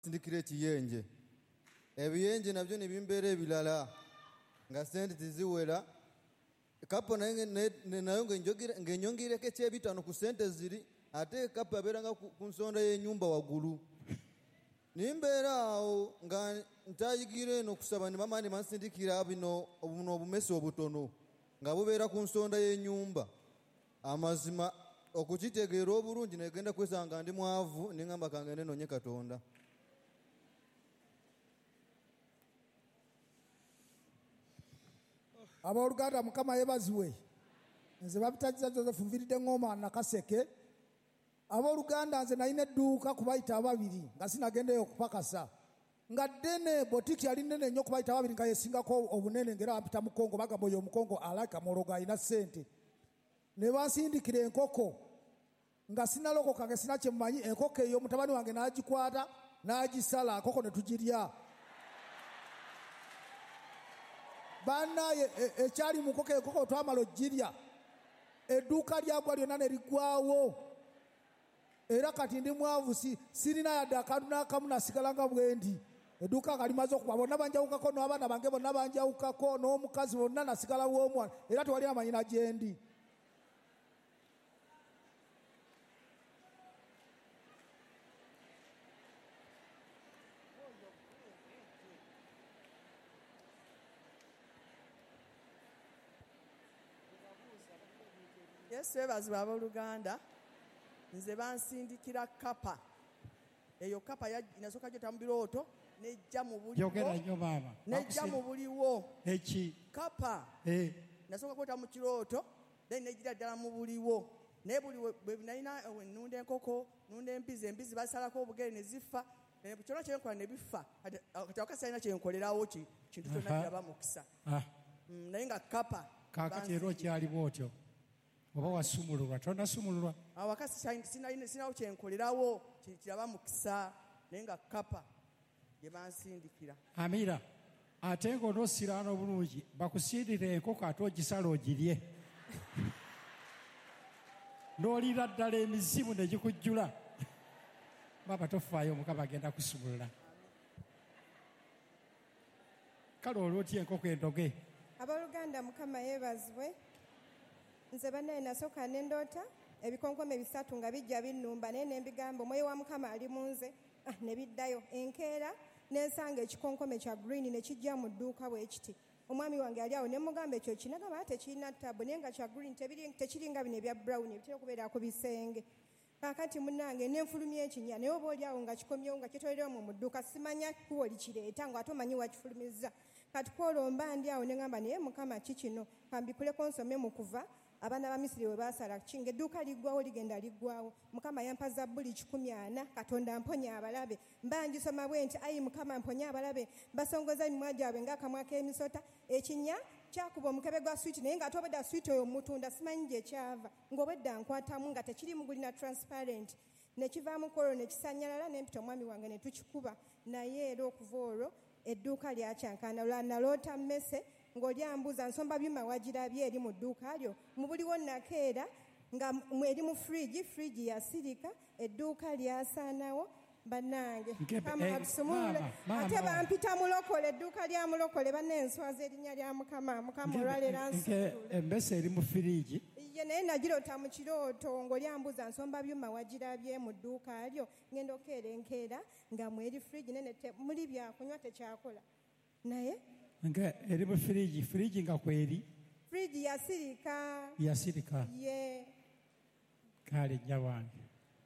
sindikira ekiyenje ebiyenje nabyo nebimbeera ebirala nga sente tiziwera kapo nayo ng'enyongireko ekyebitano ku sente ziri ate kapo abeeranga ku nsonda y'ennyumba waggulu nimbeera awo nga ntayigira eno kusaba ne mama nebansindikira buno obumesi obutono nga bubeera ku nsonda y'ennyumba amazima okukitegeera obulungi negenda kwesanga ndi mwavu neŋŋamba kangende noonye Katonda. Abooluganda Mukama yebaziwe. Nze babitaziza Joseph Nviridde Ngoma Nakaseke. Abooluganda nze nalina edduuka kubayita ababiri nga sinagendeyo okupakasa. Nga ddene botiki yali nnene nnyo kubayita ababiri nga yesingako obunene ngera bampita Mukongo bagamba oyo Omukongo alaka Moroga alina ssente. Ne bansindikira enkoko nga sinalokoka nga sina kye mmanyi enkoko eyo mutabani wange n'agikwata n'agisala enkoko ne tugirya. Bannaye ekyali mu nkoko twamala ogirya edduuka lyagwa lyonna ne liggwawo era kati ndi mwavu sirina yadde akantu n'akamu nasigala nga bwendi edduuka nga limaze okuba bonna banjawukako n'abaana bange bonna banjawukako n'omukazi bonna nasigala w'omwana era tewali amanyina gyendi. Yesu ebazibwa abooluganda nze bansindikira kapa eyo kapa nasooka gyota mu birooto nejja mu buliwo nejja mu buliwo eki kapa nasooka kwota mu kirooto then nejjira ddala mu buliwo naye buli bwe nalina nunda enkoko nunda embizi basalako obugere ne zifa kyona kyenkola ne bifa kati wakasi alina kyenkolerawo kintu kyonna kiraba mukisa naye nga kapa kaakati era okyaliwo otyo oba wasumululwa tonasumululwa awakasi sinawo kyenkolerawo kiraba mukisa naye nga kapa gye bansindikira. Amira ate ng'onoosiraana obulungi bakusindira enkoko ate ogisala ogirye n'olira ddala emizimu ne gikujjula baba tofaayo Mukama agenda kusumulula. Kale olwotya enkoko endoge. Abooluganda Mukama yeebazibwe. Nze bannaye nasooka ne ndoota ebikonkome 3 nga bijja binnumba naye ne mbigamba omwoyo wa Mukama ali mu nze ne biddayo enkeera n'ensanga ekikonkome kya green ne kijja mu dduuka bwe kiti. Omwami wange ali awo ne mugamba ekyo kinagamba ate kirina ttabu naye nga kya green tekiringa bino ebya brown ebitera okubeera ku bisenge. Kaakati munnange nenfulumya ekinya naye oba oli awo nga kikomyewo nga kitolerwamu mu dduuka simanya kuba olikireeta nga ate omanyi wakifulumizza. Kati kwolomba ndi awo ne ngamba naye Mukama kikino kambikuleko nsome mu Kuva abaana ba Misiri we baasala kinga edduuka liggwawo ligenda liggwawo. Mukama yampa Zabbuli 140 Katonda mponya abalabe mba ngisoma bwe nti ayi Mukama mponya abalabe basongoza emimwa gyabwe ng'akamwa k'emisota ekinya kyakuba omukebe gwa switi naye ng'ate obwedda switi oyo mutunda simanyi gye kyava ng'obwedda nkwatamu nga tekiri mugulina transparent ne kivaamu kwolwo ne kisanyalala n'empita omwami wange ne tukikuba naye era okuva olwo edduuka lyakyankana lwa naloota mmese ng'oli ambuuza nsomba byuma wagirabye eri mu dduuka lyo mu buliwo nakeera nga eri mu fridge yasirika edduuka lyasaanawo bannange Mukama atusumulule ate bampita mulokole edduuka lya mulokole bannenswaza erinnya lya Mukama olwaleero nsumulule embese eri mu firiji ye naye nagiroota mu kirooto ng'oli ambuuza nsomba byuma wagirabye mu dduuka lyo ngenda okeera enkeera nga mweri fridge nene muli byakunywa tekyakola naye nga eri mu firiji nga kweri fridge yasirika ye kale nnya wange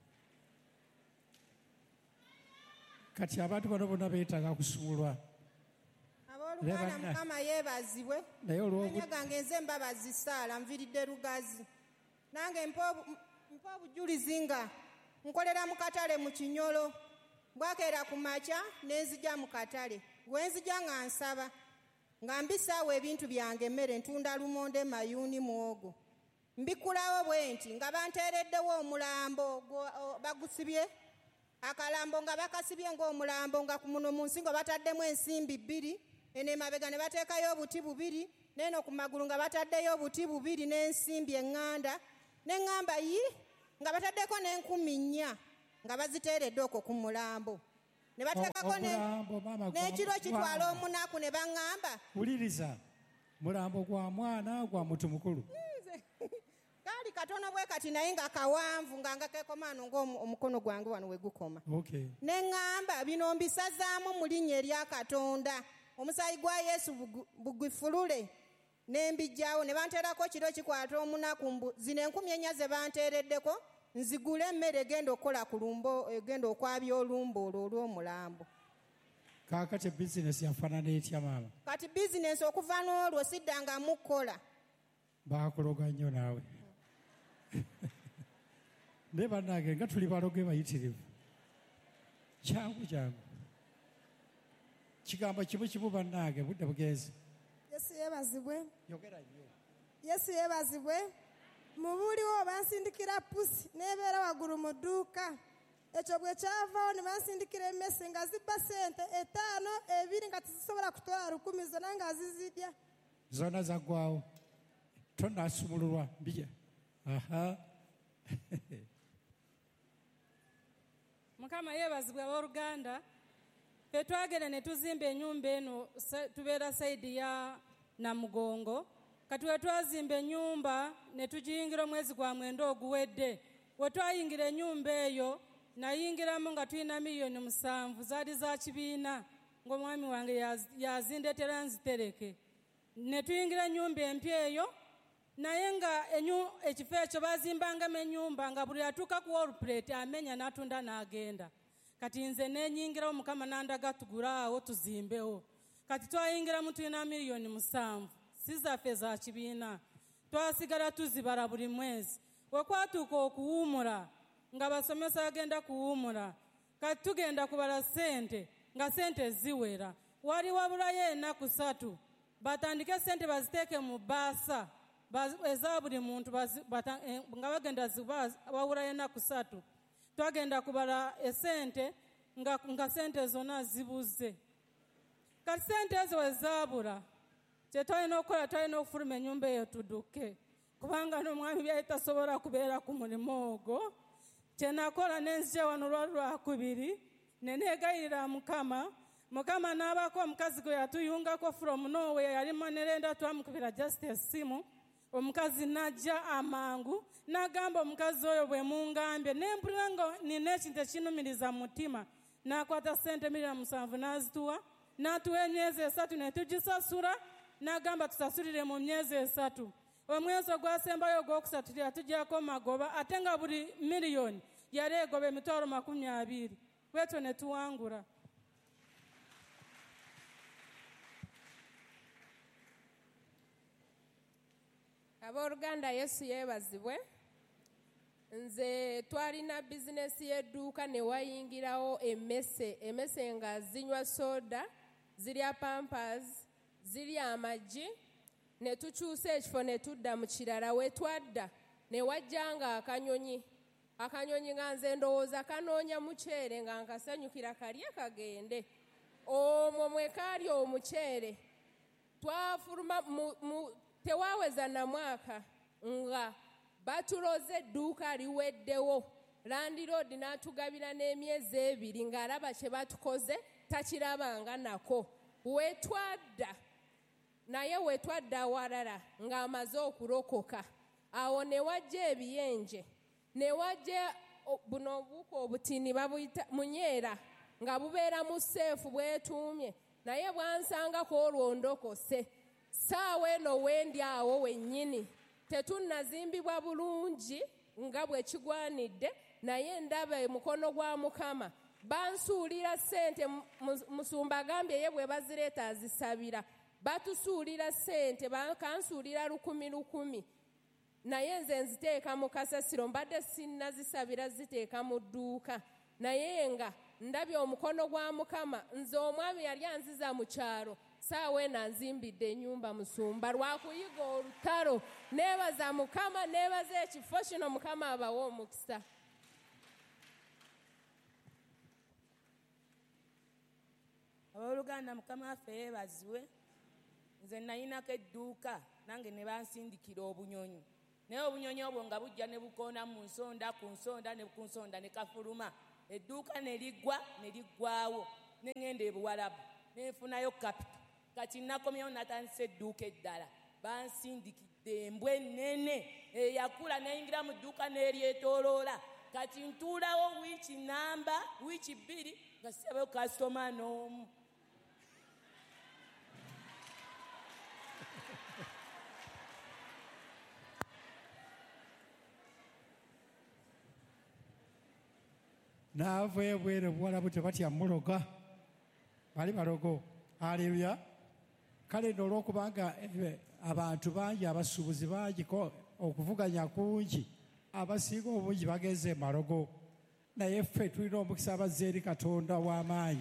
kati abantu bano bonna beetaaga kusumulwa. Abooluganda Mukama yeebazibwe anya gange nze mbabazi Saala Nviridde Lugazi nange mpa obujulizi nga nkolera mu katale mu Kinyolo bwakeera ku makya nenzija mu katale wenzija nga nsaba nga mbisaawo ebintu byange emmere ntunda lumonde mayuuni muwogo mbikulawo bwe nti nga banteereddewo omulambo bagusibye akalambo nga bakasibye ng'omulambo nga ku muno mu nsingo bataddemu ensimbi 2 eno emabega ne bateekayo obuti 2 n'eno ku magulu nga bataddeyo obuti 2 n'ensimbi eŋŋanda n'eŋŋamba nga bataddeko n'enkumi 4 nga baziteeredde okwo ku mulambo ne bateekako omulambo maama n'ekiro kitwala omunaku ne baŋŋamba wuliriza mulambo gwa mwana gwa muntu mukulu kaali katono bwe kati naye nga kawanvu nga kekomaano ng'omukono gwange wano we gukoma ne ŋŋamba bino mbisazaamu mu linnya erya Katonda omusaayi gwa Yesu bugwifulule ne mbijjawo ne banteerako kiro kikwata omunaku zino 4,000 ze banteereddeko nzigule emmere egenda okukola ku lumbo egenda okwabya olumbo olwo olw'omulambo. Kaakati bizinesi yafaanana etya maama? Kati bizinesi okuva n'olwo siddanga mukola. Baakologa nnyo naawe. Ne bannange nga tuli baloge bayitirivu. Kyangu kyangu. Kigambo kimu bannange budde bugenzi. Yesu yeebazibwe. Yogera nnyo. Yesu yeebazibwe. Mu buliwo bansindikira pusi n'ebeera waggulu mu dduuka. Ekyo bwe kyavaawo ne bansindikira emmese nga zibba ssente 5, 2 nga tezisobola kutwala 10 zonna nga zizidya. Zonna zaggwawo. Tonnaasumululwa mbija. Aha. Mukama yeebazibwe abooluganda. Ffe twagenda ne tuzimba ennyumba eno tubeera sayidi ya Namugongo. Kati we twazimba ennyumba ne tugiyingira omwezi gwa 9 oguwedde. We twayingira ennyumba eyo nayingiramu nga tulina $7,000,000 zaali za kibiina ng'omwami wange yazindeetera nzitereke. Ne tuyingira ennyumba empya eyo naye nga ekifo ekyo baazimbangamu ennyumba nga buli atuuka ku wallplate amenya n'atunda n'agenda. Kati nze neenyingirawo Mukama n'andaga tugule awo tuzimbewo. Kati twayingiramu tulina $7,000,000 si zaffe za kibiina. Twasigala tuzibala buli mwezi. We kwatuuka okuwuumula nga basomesa bagenda kuwuumula. Kati tugenda kubala ssente nga ssente ziwera. Wali wabulayo ennaku 3 batandike ssente baziteeke mu bbaasa eza buli muntu nga bagenda bawulayo ennaku 3. Twagenda kubala essente nga ssente zonna zibuze. Kati ssente ezo we zaabula kye twalina okukola twalina okufuluma ennyumba eyo tudduke kubanga n'omwami byali tasobola kubeera ku mulimu ogwo. Kye nakola nenzija wano Lwakubiri ne neegayirira Mukama. Mukama n'abaako omukazi gwe yatuyungako from nowhere yali Manerenda twamukubira just essimu. Omukazi najja amangu n'agamba omukazi oyo bwe mungambye nempulira nga nina ekintu ekinumiriza mu mutima. N'akwata ssente $7,000,000 n'azituwa n'atuwa emyezi 3 ne tugisasula n'agamba tusasulire mu myezi 3. Omwezi ogwasembayo ogwokusatu yatugyako magoba ate nga buli $1,000,000 yali egoba $20,000. Bwetyo ne tuwangula. Abooluganda Yesu yeebazibwe. Nze twalina bizinesi y'edduuka ne wayingirawo emmese nga zinywa soda, zirya pampers, zirya amagi, ne tukyusa ekifo ne tudda mu kirala. We twadda ne wajjanga akanyonyi nga nze ndowooza kanoonya muceere nga nkasanyukira kalye kagende. Omwo mwe kaali omuceere. Twafuluma tewaaweza na mwaka nga batuloze edduuka liweddewo. Landiroodi n'atugabira n'emyezi 2 ng'alaba kye batukoze takirabanga nako. Wetwadda naye wetwadda awalala ng'amaze okulokoka. Awo ne wajja ebiyenje ne wajja buno obuuka obutini babuyita munyeera nga bubeera mu seefu bwetuumye naye bwansangako olwondokose. Saawa eno wendi awo wennyini tetunnazimbibwa bulungi nga bwe kigwanidde naye ndaba mukono gwa Mukama. Bansuulira ssente Musumba agambye ye bwe bazireeta azisabira. Batusuulira ssente bakansuulira 10,000 naye nze nziteeka mu kasasiro mbadde sinnazisabira ziteeka mu dduuka naye nga ndabye omukono gwa Mukama. Nze omwami yali anziza mu kyalo saawa eno anzimbidde ennyumba Musumba lwakuyiga olutalo. Neebaza Mukama neebaza ekifo kino Mukama abawe omukisa. Abooluganda Mukama waffe yeebazibwe. Nze nayinako edduuka nange ne bansindikira obunyonyi naye obunyonyi obwo nga bujja ne bukoona mu nsonda ku nsonda ne ku nsonda ne kafuluma edduuka ne liggwa ne liggwawo ne ŋŋenda ebuwalabu nenfunayo kapito kati nakomyewo natandisa edduuka eddala bansindikidde embwa ennene eyakula neyingira mu dduuka n'eryetooloola kati ntuulawo wiiki 2 nga sisabeyo kasitoma n'omu. Naava ebweru obuwalabu tebatya muloga bali balogo. Haleluya. Kale nno olwokubanga abantu bangi abasuubuzi bangi okuvuganya kungi abasinga obungi bagenze malogo naye ffe tulina omukisa abazze eri Katonda w'amaanyi.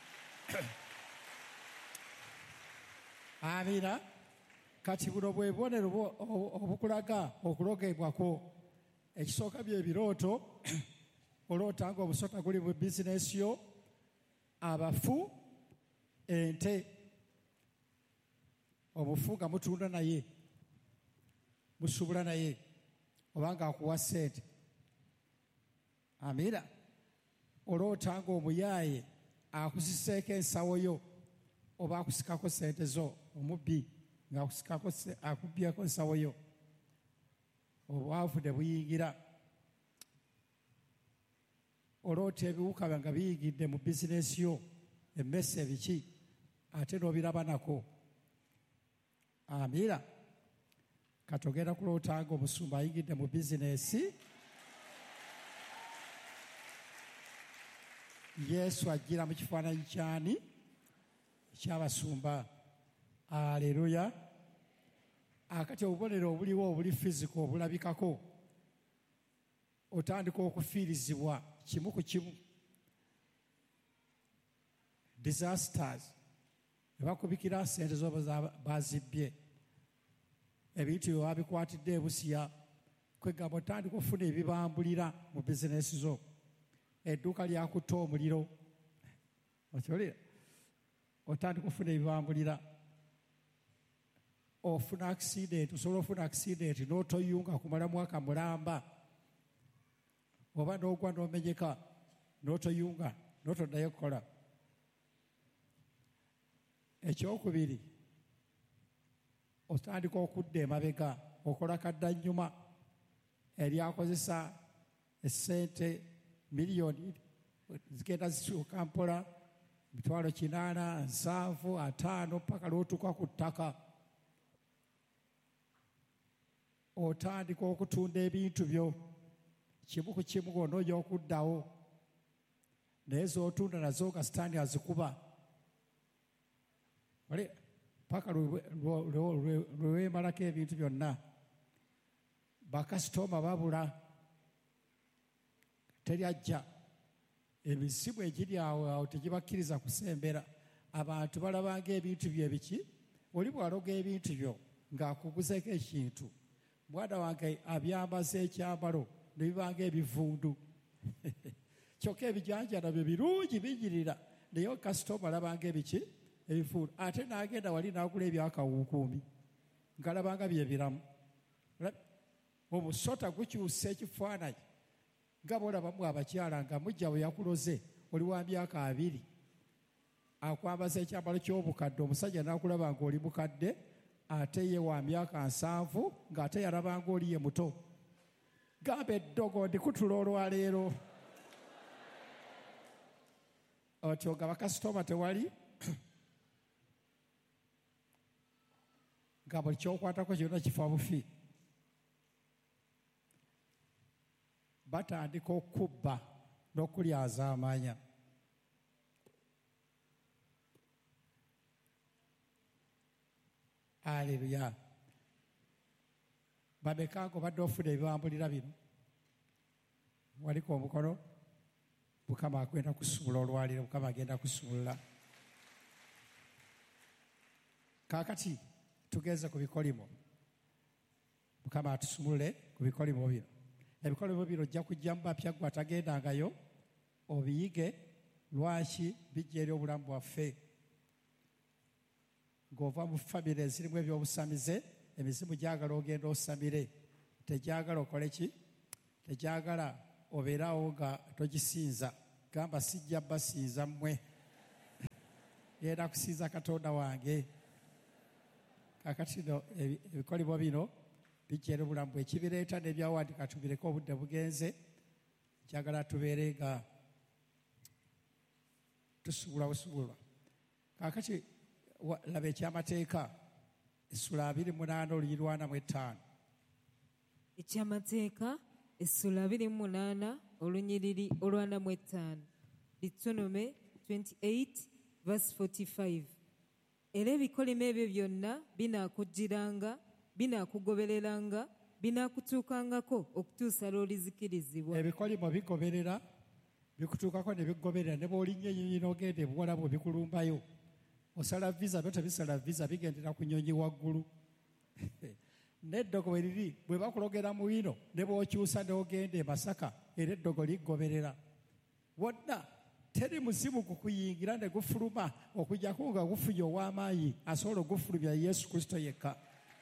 Amina. Kati buno bwe bubonero obukulaga okulogebwako. Ekisooka by'ebirooto oloota nga obusota guli mu bizinesi yo, abafu, ente, obufu nga mutunda naye musuubula naye obanga akuwa ssente. Amina. Oloota nga omuyaaye akusiseeko ensawo yo oba akusikako ssente zo, omubbi akubbyeko ensawo yo, obwavu ne buyingira. Oloota ebiwuka nga biyingidde mu bizinesi yo, emmese ebiki ate n'obiraba nako. Amina. Katogera kuloota nga omusumba ayingidde mu bizinesi, Yesu ajjira mu kifaananyi kyani? Eky'abasumba. Aleluya. Akati obubonero obuliwo obuli fiziko obulabikako, otandika okufiirizibwa kimu ku kimu. Disasters. Ne bakubikira ssente zo bazibbye, ebintu bye wabikwatidde ebusiya, kwegamba otandika okufuna ebibambulira mu bizinesi zo. Edduuka lyakutta omuliro, okyolera, otandika okufuna ebibambulira. Ofuna accident, osobola ofuna accident n'otoyunga kumala mwaka mulamba, oba n'ogwa n'omenyeka n'otoyunga n'otoddayo kukola. Ekyokubiri, otandika okudda emabega, okola kaddannyuma eryakozesa essente miliyoni zigenda zisuuka mpola 800, 7, 5 paka lw'otuuka ku ttaka. Otandika okutunda ebintu byo kimu ku kimu ng'onoonya okuddawo, naye z'otunda nazo nga sitaani azikuba paka lweweemalako ebintu byonna. Bakasitoma babula, teryajja, emisimu egiri awo tegibakkiriza kusembera. Abantu balabanga ebintu bye biki, oli bw'aloga ebintu byo ng'akuguzeeko ekintu, mwana wange abyambaza ekyambalo ne bibanga ebivundu. Kyokka ebijanjala byo birungi binyirira, naye kasitoma alabanga ebiki, ebivundu. Ate n'agenda wali n'agula ebyakawuukuumi ng'alabanga bye biramu. Omusota gukyusa ekifaananyi nga bw'olabamu abakyala nga mujja bwe yakuloze oli wa myaka 2 akwambaza ekyambalo ky'obukadde, omusajja n'akulaba nga oli mukadde, ate ye wa myaka 7 ng'ate yalabanga oli ye muto. Gamba eddogo ndikutula olwaleero. Otyo nga bakasitoma tewali, nga buli kyokwatako kyonna kifa bufi. Batandika okubba n'okulyaza amanya. Aleluya. Bameka ngo badde ofuna ebibambulira bino? Waliko omukono? Mukama agenda kusumula olwaliro, Mukama agenda kusumula. Kaakati tugenze ku bikolimo. Mukama atusumule ku bikolimo bino. Ebikolimo bino ojja kujjamu bapya gwe atagendangayo, obiyige lwaki bijja eri obulamu bwaffe. Ng'ova mu famire ezirimu ebyobusamize, emizimu gyagala ogenda osamire, tegyagala okole ki? Tegyagala obeerawo nga togisinza. gamba sijja basiiza mmwe yenda kusiiza katonda wange. Kakati no ebikolebwa bino bijeera obulamu bwekibireeta n'ebyawandiika tubireko obudde bugenze. Njagala tubeere nga tusubula busubulwa. Kakati laba ekyamateeka essula 28 oluyi 45. Ekyamateeka essula 28 olunyiriri 45. Deuteronomy 28 verse 45. Era ebikolimo ebyo byonna binaakujjiranga, binaakugobereranga, binaakutuukangako okutuusa lw'olizikirizibwa. Ebikolimo bigoberera, bikutuukako ne bigoberera, ne bw'olinnya ennyonyi n'ogenda ebuwalabu bikulumbayo. Osala visa byo tebisala visa bigendera ku nnyonyi waggulu. N'eddogo bwe liri bwe bakulogera mu bino ne bw'okyusa n'ogenda e Masaka era eddogo ligoberera. Wonna teri muzimu gukuyingira ne gufuluma okujjako nga gufunye ow'amaanyi asobola ogufulumya Yesu Kristo yekka.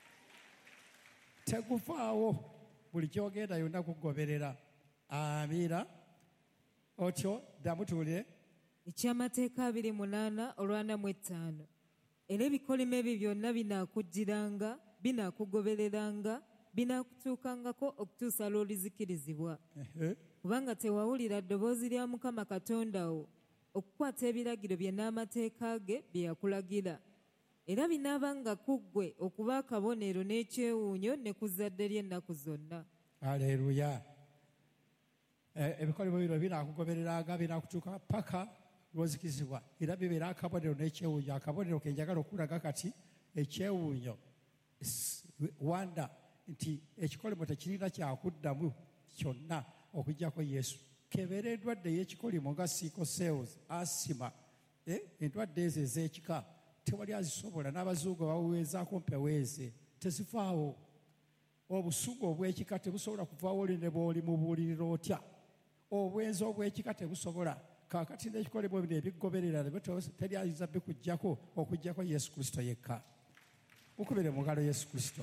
Teguvaawo, buli kyogenda yonna kugoberera. Amiina. Otyo ddamu tuwulire. Ekyamateeka 28 olw'45. Era ebikolimo ebyo byonna binaakujjiranga, binaakugobereranga, binaakutuukangako okutuusa lw'olizikirizibwa. Kubanga tewawulira ddoboozi lya Mukama Katonda wo okukwata ebiragiro bye n'amateeka ge bye yakulagira. Era binaabanga ku ggwe okuba akabonero n'ekyewuunyo ne ku zadde ly'ennaku zonna. Aleluya. Ebikolimo bino binaakugobereranga, binaakutuuka paka lw'ozikizibwa. Era bibeera akabonero n'ekyewuunyo. Akabonero ke njagala okulaga kati ekyewuunyo. Wanda nti ekikolimo tekirina kyakuddamu kyonna okujjako Yesu. Kebera endwadde y'ekikolimo nga sickle asima, endwadde ezo ez'ekika tewali azisobola, n'abazungu baweweezaako mpeweeze, tezivaawo. Obusungu obw'ekika tebusobola kuvaawo oli ne bw'oli mu buuliriro otya. Obwenzi obw'ekika tebusobola. Kaakati n'ekikolimo bino ebigoberera teri ayinza bikuggyako okuggyako Yesu Kristo yekka. Mukubire mu ngalo Yesu Kristo.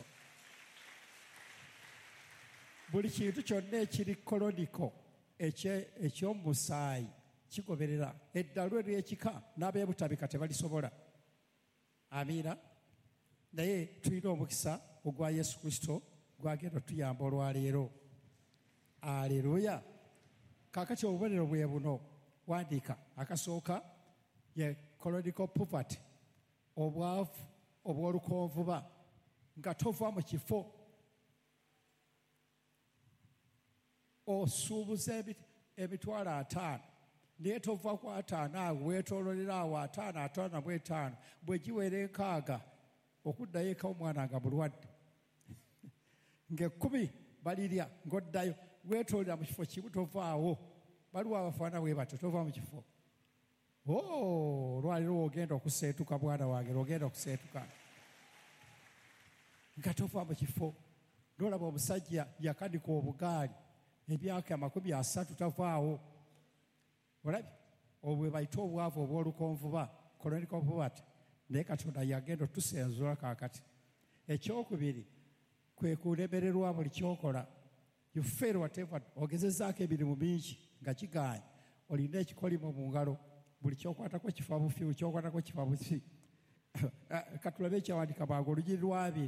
Buli kintu kyonna ekiri koloniko eky'omusaayi kigoberera. Eddalu ery'ekika n'abeebutabika tebalisobola. Amiina. Naye tulina omukisa ogwa Yesu Kristo gwagenda otuyamba olwaleero. Aleluya. Kaakati obubonero bwe buno wandiika. Akasooka ye colonical poverty, obwavu obw'olukonvuba nga tova mu kifo. Osuubuza emitwalo 5 naye tova ku 5 awo weetoololera awo 5 bwe giwera 6 okuddayo eka omwana nga mulwadde nga10 balirya ng'oddayo weetoolera mu kifo kimu tovaawo. Baliwo abafaana bwe batyo tova mu kifo. Olwaliro ogenda okuseetuka bwana wange, ogenda okuseetuka nga tova mu kifo. N'olaba omusajja yakanika obugaali emyaka 30 tavaawo. Olabye obwe bayita obwavu obw'olukonvuba, colonical poverty. Naye Katonda yagenda otusenzula kaakati. Ekyokubiri kwe kulemererwa buli kyokola. You fail whatever. Ogezezaako emirimu mingi nga kigaanye. Olina ekikolimo mu ngalo. Buli kyokwatako kifa bufi, buli kyokwatako kifa bufi. Katulabe ekyawandiika bwangu olunyiriri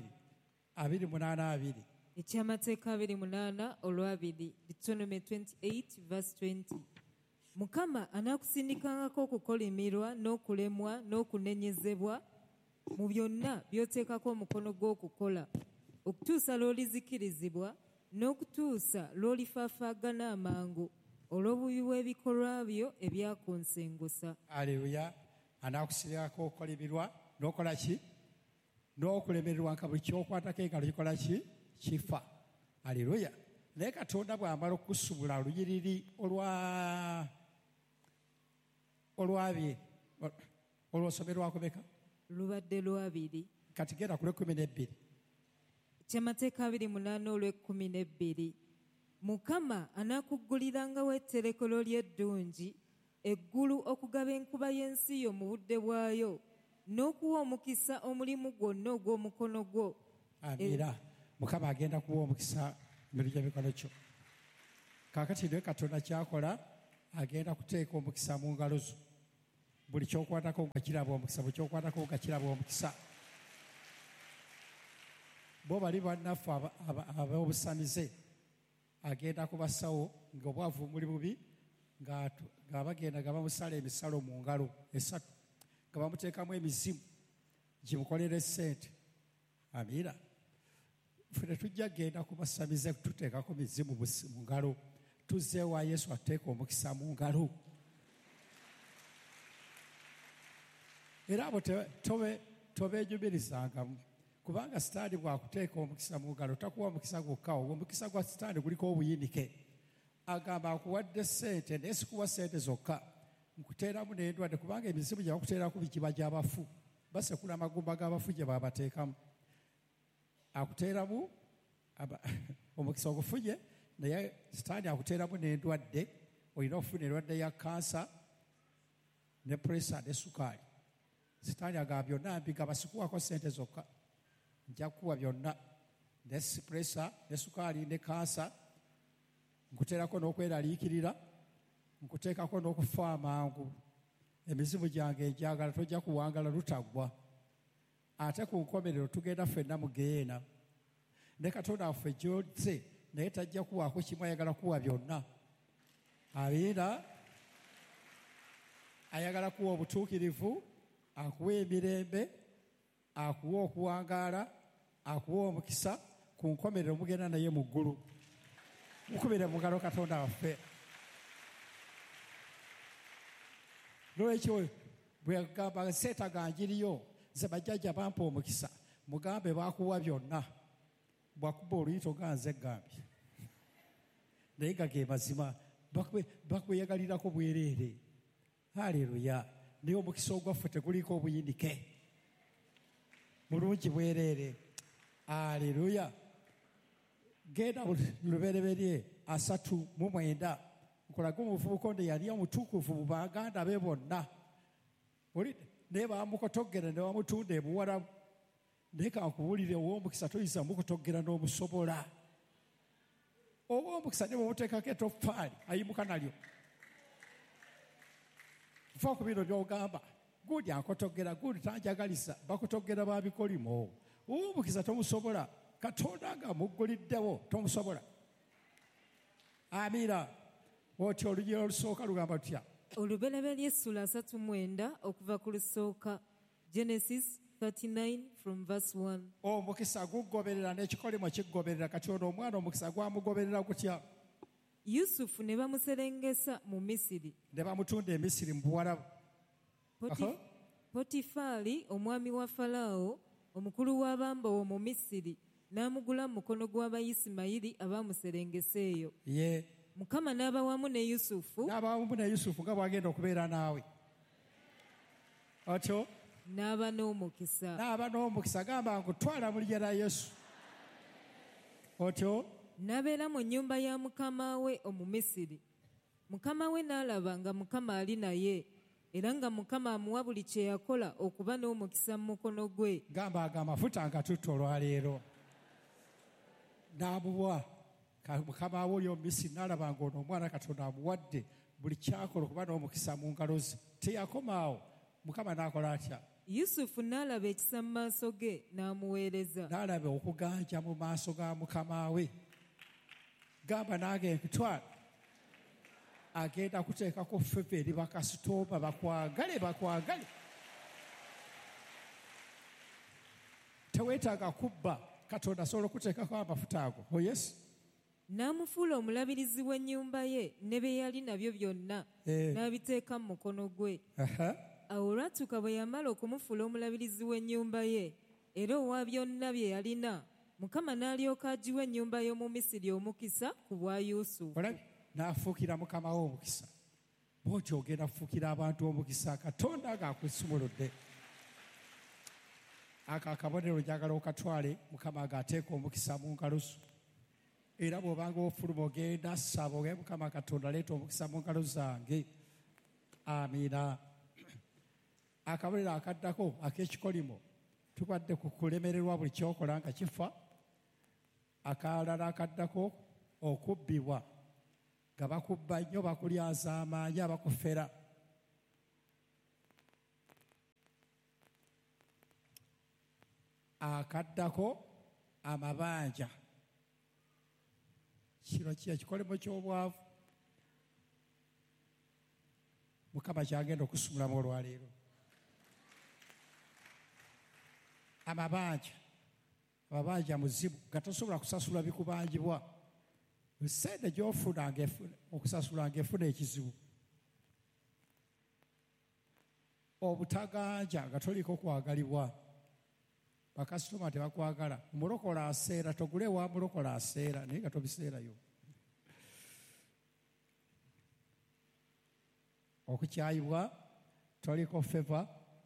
28. Ekyamateeka 28 olw'abiri. Deuteronomy 28 verse 20. Mukama anaakusindikangako okukolimirwa n'okulemwa n'okunenyezebwa mu byonna by'oteekako omukono gw'okukola, okutuusa lw'olizikirizibwa n'okutuusa lw'olifaafaagana amangu olw'obubi bw'ebikolwa byo ebyakonsengusa. Aleluya. Anaakusindikako okukolimirwa n'okola ki? N'okulemererwa nka buli kyokwatako engalo kikola ki? Kifa. Aleluya. Naye Katonda bw'amala okusubula olunyiriri olwabye olw'osomerwako beka? Lubadde lwabiri. Kati genda ku lw'e12. Ekyamateeka 28 olw'e12. Mukama anaakugulirangawo etterekero ly'eddungi eggulu okugaba enkuba y'ensi yo mu budde bwayo n'okuwa omukisa omulimu gwonna ogw'omukono gwo. Amiina. Mukama agenda kuwa omukisa emirimu gy'emikono kyo. Kaakati naye Katonda kyakola agenda kuteeka omukisa mu ngalo zo. Buli kyokwatako nga kiraba omukisa, buli kyokwatako nga kiraba omukisa. Bo bali bannaffe ab'obusamize agenda kubasawo ng'obwavu muli bubi nga bagenda nga bamusala emisalo mu ngalo esatu nga bamuteekamu emizimu gimukolere ssente. Amiina. Ffe tetujja genda kubasamize tuteekako mizimu mu ngalo. Tuzze wa Yesu ateeka omukisa mu ngalo. Era abo tobeejubirizangamu kubanga sitaani bwakuteeka omukisa mu ngalo takuwa omukisa gwokka, omukisa gwa sitaani guliko obuyinike. Agamba akuwadde ssente naye sikuwa ssente zokka, nkuteeramu n'endwadde kubanga emizimu gye bakuteeraku giba gy'abafu, basekula amagumba g'abafu gye babateekamu. Akuteeramu omukisa ogufunye, naye sitaani akuteeramu n'endwadde. Olina okufuna endwadde ya kansa ne puresa ne sukaali. Sitaani agamba byonna mbigaba, sikuwako ssente zokka, nja kukuwa byonna, ne puresa ne sukaali ne kansa. Nkuteerako n'okweraliikirira, nkuteekako n'okufa amangu. Emizimu gyange njagala, tojja kuwangala lutaggwa. Ate ku nkomerero tugenda ffenna mu geyeena. Ne Katonda waffe gy'ozze naye tajja kuwaako kimu, ayagala kuwa byonna. Amiina. Ayagala kuwa obutuukirivu, akuwa emirembe, akuwa okuwangaala, akuwa omukisa. Ku nkomerero mugenda naye mu ggulu. Mukubire mu ngalo Katonda waffe. Lwekyo bwe yagamba seetaga njiriyo, nze bajjajja bampa omukisa, mugambe baakuwa byonna. Bwakuba oluyito nga nze gambye. Naye nga ge mazima, bakweyagalirako bwereere. Haleluya. Naye omukisa ogwaffe teguliko obuyinike. Mulungi bwereere. Haleluya. Genda lubereberye 39 nkolage omuvubuka ono yali omutuukuvu mu baganda be bonna. Naye bamukotogera ne bamutunda ebuwalabu. Naye kankubuulire, ow'omukisa toyinza mukotogera n'omusobola. Ow'omukisa ne bwemuteekako etoffaali ayimuka nalyo. Nfa ku bino by'ogamba, gundi ankotogera, gundi tanjagaliza, bakotogera ba bikolimo. Ow'omukisa tomusobola. Katonda nga mugguliddewo tomusobola. Amiina. Otyo olugero olusooka lugamba tutya? Olubereberye essula 39 okuva ku lusooka. Genesis 39 from verse 1. Omukisa gugoberera n'ekikolimo kigoberera. Kati ono omwana omukisa gwamugoberera gutya? Yusufu ne bamuserengesa mu Misiri. Ne bamutunda e Misiri mu buwalabu. Potifaali omwami wa Falaawo, omukulu w'abambowa mu Misiri, n'amugula mu mukono gw'Abayisimayiri abaamuserengesa eyo. Mukama n'aba wamu ne Yusufu. N'aba wamu ne Yusufu nga bw'agenda okubeera naawe. Otyo? N'aba n'omukisa. N'aba n'omukisa. Gamba nkutwala mu linnya lya Yesu. Otyo? N'abeera mu nnyumba ya mukama we Omumisiri. Mukama we n'alaba nga Mukama ali naye, era nga Mukama amuwa buli kye yakola okuba n'omukisa mu mukono gwe. Gamba agamafuta nga tutta olwaleero. N'amuwa. Mukama we oli Omumisiri n'alaba nga ono omwana Katonda amuwadde buli kyakola okuba n'omukisa mu ngalo ze. Teyakomaawo. Mukama n'akola atya? Yusufu n'alaba ekisa mu maaso ge n'amuweereza. N'alaba okuganja mu maaso ga mukama we. Gamba nange nkutwala. Agenda kuteekako ffefe eri bakasitooba bakwagale. Teweetaaga kubba. Katonda asobola okuteekako amafuta ago. Oh yes. N'amufuula omulabirizi w'ennyumba ye ne bye yali nabyo byonna, n'abiteeka mu mukono gwe. Awo olwatuuka bwe yamala okumufuula omulabirizi w'ennyumba ye era owa byonna bye yalina, Mukama n'alyoka agiwa ennyumba y'Omumisiri omukisa ku bwa Yusufu. N'afuukira mukama we omukisa. Bw'otyo ogenda kufuukira abantu omukisa. Katonda ng'akusumuludde. Ako akabonero njagala okatwale, Mukama ng'ateeka omukisa mu ngalo zo. Era bw'obanga ofuluma ogenda saba oge Mukama Katonda leeta omukisa mu ngalo zange. Amiina. Akabonero akaddako ak'ekikolimo tubadde ku kulemererwa buli kyokola nga kifa. Akalala akaddako okubbibwa. nga bakubba nnyo bakulyaza amaanyi abakufera. Akaddako amabanja kino kikolemo ky'obwavu Mukama kyagenda okusumulamu olwaleero. Amabanja muzibu nga tosobola kusasula bikubanjibwa. Sente gy'ofuna okusasula ng'efuna ekizibu. Obutaganja nga toliko kwagalibwa. Bakasitoma tebakwagala. Omulokola aseera, togule wa mulokola aseera naye nga tobiseerayo. Okukyayibwa, toliko feva.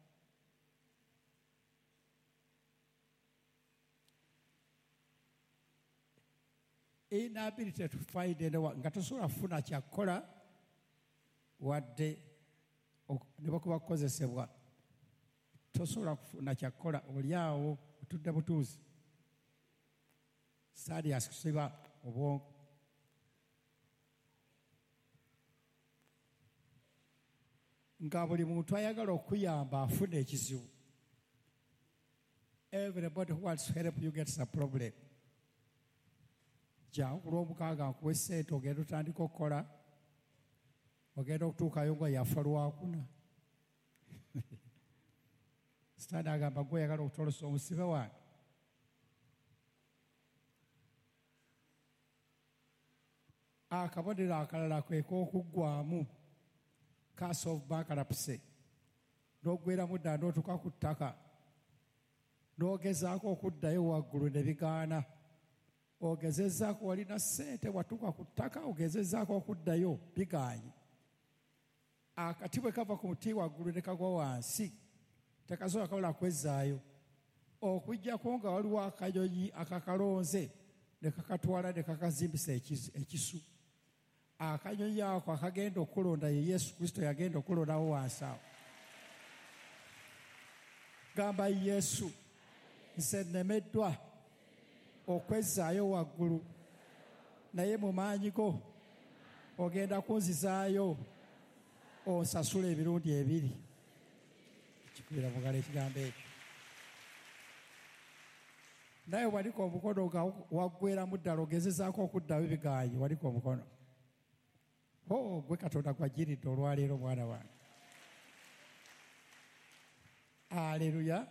Inability to find anyone nga tosobola kufuna kyakkola wadde ne bakubakozesebwa. Tosobola kufuna kyakkola oli awo otudde butuuzi. Sadius kusiba obwongo. Nga buli muntu ayagala okuyamba afuna ekizibu. Everybody who wants to help you gets a problem. Jangu ku Lwomukaaga nkuwe ssente ogenda otandika okukola, ogenda okutuukayo nga yafa lwakuna. Sitaani agamba gwe oyagala okutolosa omusibe wange. Akabonero akalala kwe k'okuggwaamu curse of bankruptcy. N'oggweramu ddala n'otuuka ku ttaka n'ogezaako okuddayo waggulu ne bigaana. Ogezezzaako walina ssente watuuka ku ttaka ogezezzaako okuddayo bigaanye. Akati bwe kava ku muti waggulu ne kagwa wansi tekasobola kabola kwezzaayo. Okuggyako nga waliwo akanyonyi akakalonze ne kakatwala ne kakazimbisa ekisu. Akanyonyi ako akagenda okulonda ye Yesu Kristo yagenda okulondawo wansi awo. Gamba Yesu, nze nnemeddwa okwezzaayo waggulu naye mu maanyi go ogenda kunzizaayo onsasula emirundi 2. Kikubira mugala ekigambo ekyo. Naye waliko omukono nga waggweramu ddala ogezezaako okuddayo ebigaanyi, waliko omukono. Gwe Katonda gwajjiridde olwaleero mwana wange. Aleluya.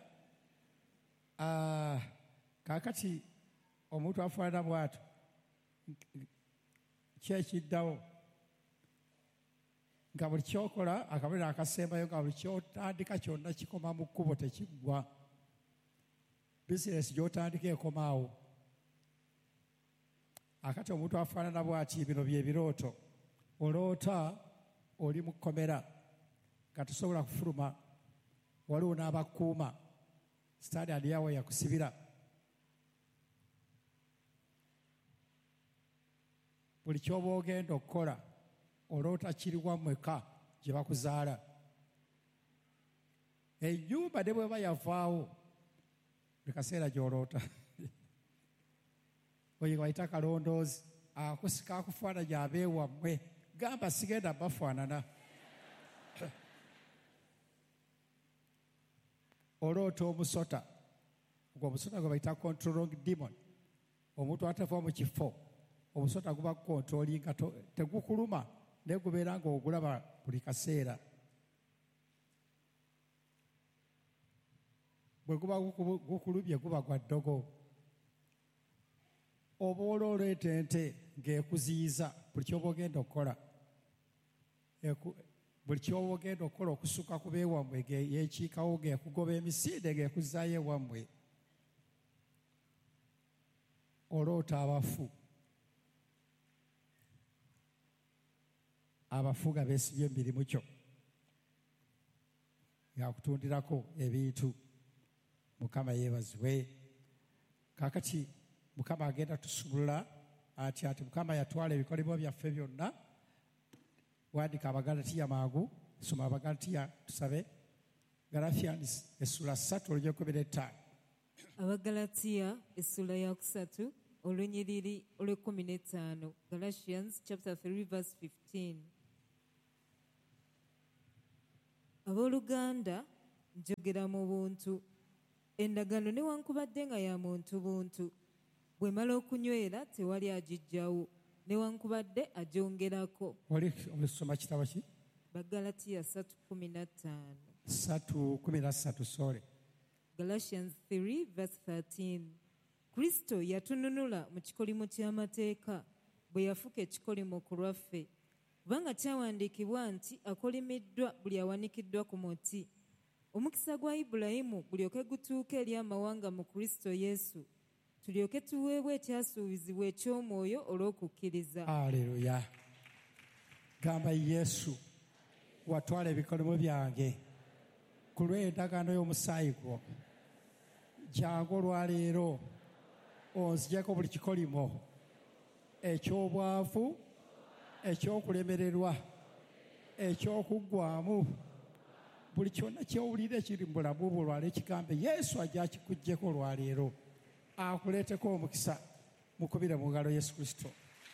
Kaakati omuntu afaanana bw'atyo kyekiddawo nga buli kyokola akabonero akasembayo nga buli kyotandika kyonna kikoma mu kkubo tekiggwa. Bizinesi gy'otandika ekomaawo. Akati omuntu afaanana bw'ati bino bye birooto. Oloota oli mu kkomera nga tosobola kufuluma, waliwo n'abakuuma, sitaani aliyawo yakusibira. Buli kyoba ogenda okukola oloota kiri wammweka gye bakuzaala. Ennyumba ne bweba yavaawo buli kaseera gy'oloota. Oyo bayita kalondoozi akusika akufaananya abeewammwe. Gamba sigenda bafaanana. Oloota omusota. Gwe omusota gwe bayita controlling demon. Omuntu atava mu kifo. Omusota guba kukontrooli nga tegukuluma naye gubeera ng'ogulaba buli kaseera. Bwe guba gukulubye guba gwa ddogo. Oba olooleeta ente ng'ekuziyiza buli kyoba ogenda okukola. Buli kyoba ogenda okukola okusukka ku beewammwe yeekiikawo ng'ekugoba emisinde ng'ekuzzaayo ewammwe. Oloota abafu. Abafu nga beesibye emirimu kyo. Yakutundirako ebintu. Mukama yeebazibwe. Kaakati Mukama agenda tusumulula ati Mukama yatwala ebikolebwa byaffe byonna. Wandika Abagalatiya mangu, soma Abagalatiya tusabe. Galatians essula 3 olugero 15. Abagalatiya essula ya 3 olunyiriri olw'15. Galatians chapter 3 verse 15. Abooluganda, njogera mu buntu. Endagaano newankubadde nga ya muntu buntu, bw'emala okunywera tewali agiggyawo, newankubadde agyongerako. Olisoma kitabo ki? Bagalatiya 3:15. 3:13, sorry. Galatians 3 verse 13. Kristo yatununula mu kikolimo ky'amateeka bwe yafuka ekikolimo ku lwaffe, kubanga kyawandiikibwa nti akolimiddwa buli awanikiddwa ku muti. Omukisa gwa Ibulayimu gulyoke gutuuke eri amawanga mu Kristo Yesu, tulyoke tuweebwe ekyasuubizibwa eky'omwoyo olw'okukkiriza. Aleluya. Gamba Yesu, watwala ebikolimo byange ku lw'endagaano y'omusaayi gwo. Jangu olwaleero onzigyeko buli kikolimo eky'obwavu, eky'okulemererwa, eky'okuggwaamu, buli kyonna ky'owulira ekiri mu bulamu bwo olwaleero kigambe Yesu ajja akikuggyeko olwaleero, akuleeteko omukisa. Mukubire mu ngalo Yesu Kristo.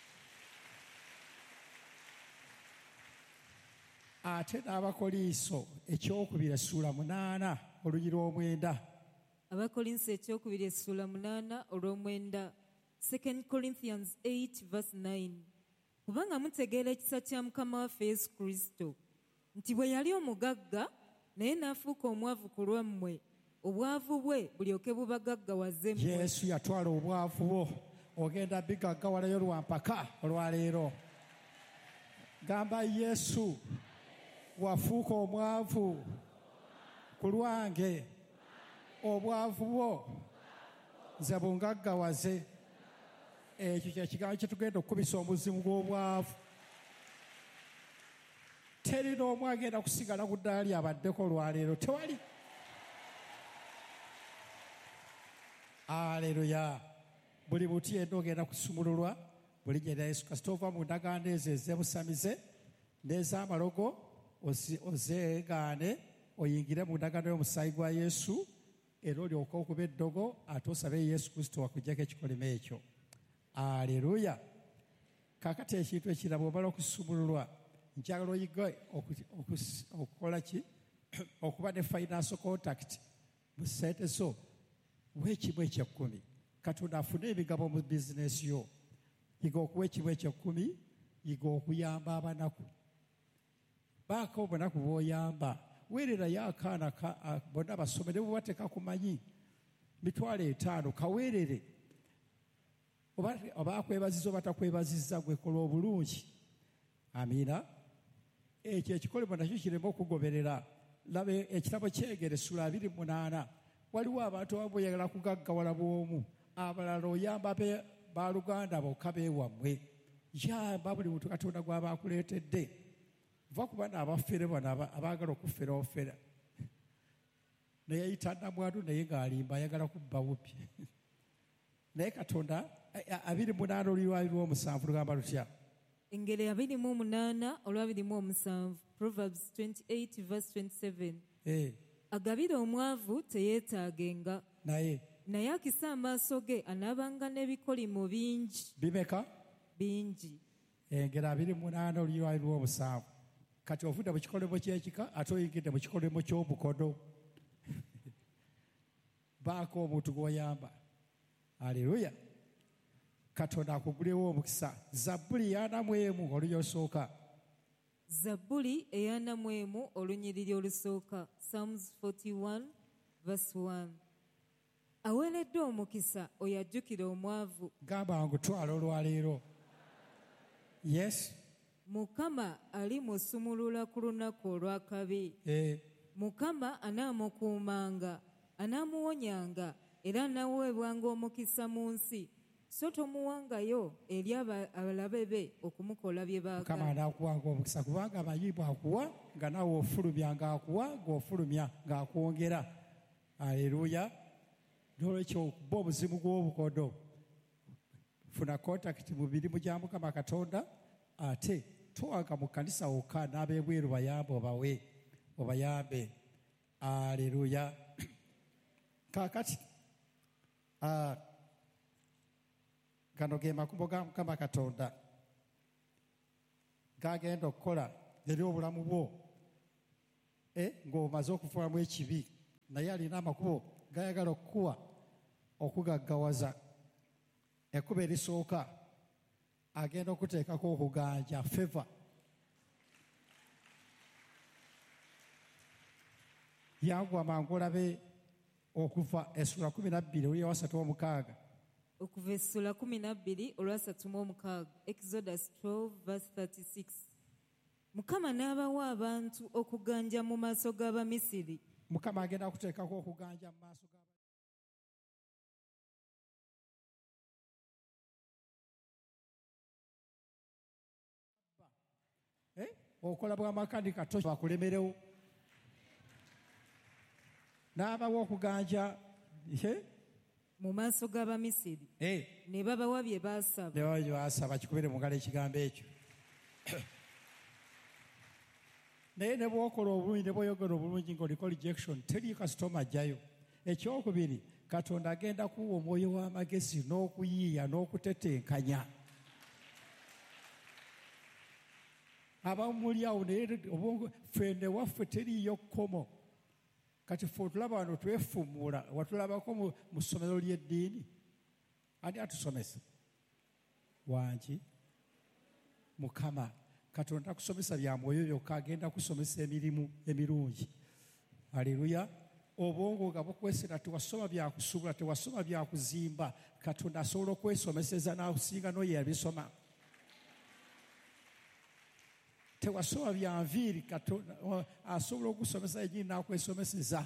Ate n'Abakoliiso ekyokubiri essula 8 oluyira 9. Abakolinso ekyokubiri essula 8 olw'omwenda. 2 Corinthians 8 verse 9. Kubanga mutegeera ekisa kya Mukama waffe Yesu Kristo, nti bwe yali omugagga naye n'afuuka omwavu ku lwammwe, obwavu bwe bulyoke bubagaggawaze mmwe. Yesu yatwala obwavu bwo, ogenda bigaggawalayo lwampaka olwaleero. Gamba Yesu, wafuuka omwavu ku lwange, obwavu bwo nze bungaggawaze. Ekyo kye kigambo kye tugenda okukubisa omuzimu gw'obwavu. Teri n'omu agenda kusigala ku ddala lyabaddeko olwaleero, tewali. Aleluya. Buli buti yenna ogenda kusumululwa mu linnya lya Yesu Kristo. Ova mu ndagaano ezo ez'ebusamize n'ez'amalogo ozeegaane, oyingire mu ndagaano y'omusaayi gwa Yesu, era olyoke okuba eddogo ate osabe Yesu Kristo wakuggyako ekikolimo ekyo. Aleluya. Kaakati ekintu ekirala bw'omala okusumululwa, njagala oyige okukola ki? Okuba ne financial contact mu ssente zo. Weekimu eky'ekkumi. Katonda afune emigabo mu bizinesi yo. Yiga okuwa ekimu eky'ekkumi, yiga okuyamba abanaku. Baako obunaku bw'oyamba, weererayo akaana bonna basomere bwe bateeka kumanyi $5,000 kaweerere. Oba akwebaziza oba takwebazizza, gwekola obulungi. Amiina. Ekyo ekikolimo nakyo kireme okugoberera. Laba ekitabo kyegere essula 28. Waliwo abantu abamu oyagala kugaggawala bw'omu, abalala oyamba baaluganda bokka beewammwe. Yamba buli muntu Katonda gw'aba akuleetedde. Va ku bana abafere bano abaagala okufera ofera. Naye yayita nnamwandu naye ng'alimba ayagala kubba bubbi. Naye Katonda 28 olw'7 lugamba lutya? Engeri 28 olw'7. Proverbs 28 verse 27. Agabira omwavu teyeetaagenga, naye akisa amaaso ge anaabanga n'ebikolimo bingi. Bimeka? Bingi. Engeri 28 olw'7. Kati ovudde mu kikolimo ky'ekika ate oyingidde mu kikolimo ky'obukodo. Baako omuntu gw'oyamba. Aleluya. Katonda akugulewo omukisa. Zabbuli 41 oluyosooka. Zabbuli 41 olunyiriri olusooka. Psalms 41 verse 1. Aweereddwa omukisa oyo ajjukira omwavu. Gamba ngutwala olwaleero. Yes. Mukama alimusumulula ku lunaku olw'akabi. Mukama anaamukuumanga, anaamuwonyanga, era anaweebwanga omukisa mu nsi, so tomuwangayo eri abalabe be okumukola bye baagala. Mukama anaakuwanga omukisa kubanga amayimbo akuwa nga naawe ofulumya ng'akuwa, ng'ofulumya ng'akwongera. Aleluya. N'olwekyo okuba omuzimu gw'obukodo, funa kontakiti mu mirimu gya Mukama Katonda, ate towanga mu kkanisa wokka, n'ab'ebweru bayambe obayambe. Aleluya. Kaakati gano ge makubo ga Mukama Katonda gagenda okukola eri obulamu bwo ng'omaze okuvaamu ekibi naye alina amakubo gayagala okukuwa okugaggawaza. Ekkubo erisooka agenda okuteekako okuganja feva. Yanguwa mangu olabe okuva essula 12 olwa 36. Okuva essula 12 olwa 36. Exodus 12:36. Mukama n'abawa abantu okuganja mu maaso g'Abamisiri. Mukama agenda kuteekako okuganja mu maaso g'Abamisiri. Okola bw'amakanika bakulemerewo. N'abawa okuganja mu maaso g'Abamisiri ne babawa bye baasaba. Kikubire mu ngalo ekigambo ekyo. Naye ne bw'okola obulungi ne bw'oyogera obulungi ng'oliko rejection teri kasitoma ajjayo. Ekyokubiri, Katonda agenda kuwa omwoyo w'amagezi n'okuyiiya n'okutetenkanya. Abamuli awo naye obwongo ffe waffe teriiyo kkomo. Kati ffe otulaba wano twefumuula watulabako mu ssomero ly'eddiini. Ani atusomesa? Wangi? Mukama. Katonda kusomesa bya mwoyo byokka, agenda kusomesa emirimu emirungi. Haleluya. Obwongo nga bukwesera tewasoma bya kusubula, tewasoma bya kuzimba. Katonda asobola okwesomeseza n'akusinga n'oyo yabisoma. Tewasoma bya nviiri, Katonda asobola okusomesa egindi n'akwesomeseza.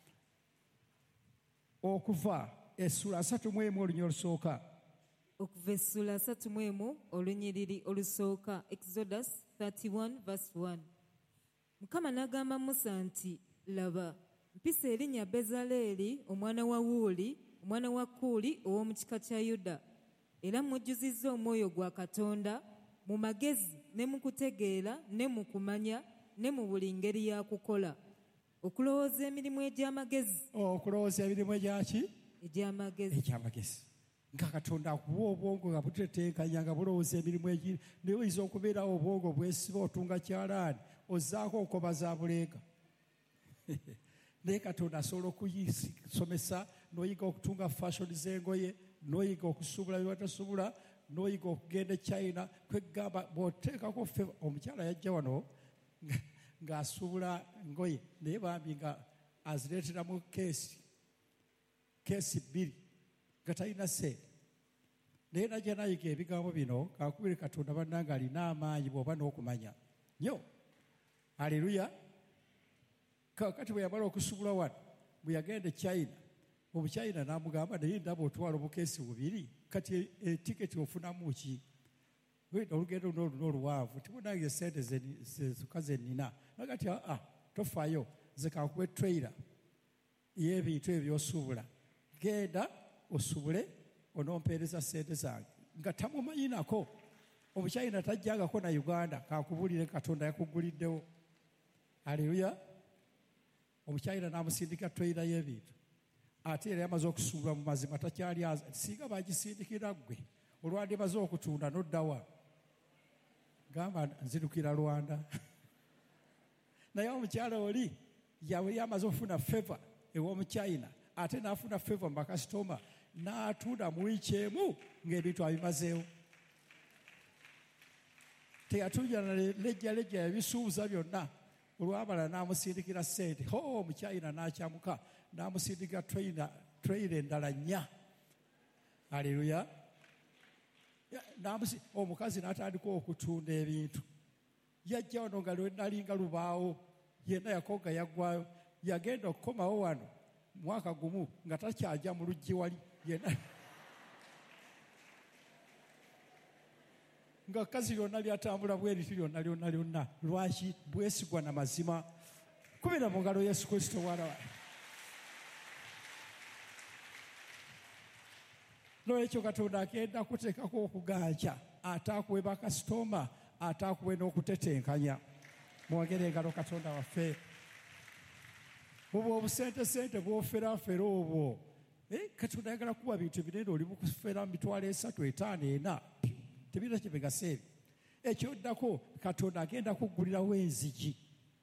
Okuva essula 31 olunyiriri olusooka. Okuva essula 31 olunyiriri olusooka. Exodus 31:1. Mukama n'agamba Musa nti, laba, mpisa erinnya Bezaleeri omwana wa Wuuli omwana wa Kuuli ow'omu kika kya Yuda, era mujjuzizza omwoyo gwa Katonda mu magezi ne mu kutegeera ne mu kumanya ne mu buli ngeri ya kukola, okulowooza emirimu egy'amagezi. Okulowooza emirimu egyaki? Egy'amagezi. Egy'amagezi. Nga Katonda akuwa obwongo nga butetenkanya nga bulowooza emirimu egiri. Naye oyinza okubeerawo obwongo bwesiba otunga kyalaani ozzaako nkoba za buleega. Naye Katonda asobola okuyisomesa n'oyiga okutunga fashoni z'engoye, n'oyiga okusubula bye batasubula, n'oyiga okugenda e China. Kwegamba bw'oteekako ffe, omukyala yajja wano ng'asubula ngoye naye bambi nga azireeteramu keesi 2 nga talina sente. Naye najja nayiga ebigambo bino kakubire Katonda bannange alina amaanyi bw'oba n'okumanya nnyo. Haleluya. Kakati bwe yamala okusubula wano bwe yagenda e China, omuchina n'amugamba naye ndaba otwala obukeesi 2, kati etiketi ofunamu ki? Olugendo n'oluwanvu tibunange sente zokka ze nnina. Nagati tofaayo, nze kankuwe trailer y'ebintu ebyosuubula, genda osubule onompeereza sente zange. Nga tamumanyi nako. Omuchina tajjangako na Uganda, kankubulire Katonda yakuguliddewo. Haleluya. Omuchina n'amusindika trailer y'ebintu. Ate era yamaze okusuubula mu mazima takyali singa bagisindikira ggwe olwandimaze okutunda n'oddawa. Gamba nzirukira Rwanda. Naye omukyala oli yali amaze okufuna feva ew'omuchina, ate n'afuna feva mu bakasitoma, n'atunda mu wiiki emu ng'ebintu abimazeewo. Teyatulya na lejjalejja yabisuubuza byonna. Olwamala n'amusindikira ssente. Omuchina n'akyamuka n'amusindikira trailer endala 4. Haleluya. Omukazi n'atandika okutunda ebintu. Yajja wano nga nalinga lubaawo, yenna yakoga yaggwayo. Yagenda okukomawo wano mwaka gumu nga takyajja mu luggi wali yenna. Nga kazi lyonna lyatambula bweriti lyonna. Lwaki? Bwesigwa na mazima. Kubira mu ngalo Yesu Kristo wala. N'ekyo Katonda agenda kuteekako okuganja, ataakuwe bakasitoma, ataakuwe n'okutetenkanya. Mwogere engalo Katonda waffe. Obwo obusente bw'oferafera obwo katonda ayagala kuwa bintu binene oli mukufera mu mitwalo 3 5 4 tebirina kye bigasa ebyo. Ekyoddako katonda agenda kuggulirawo enzigi.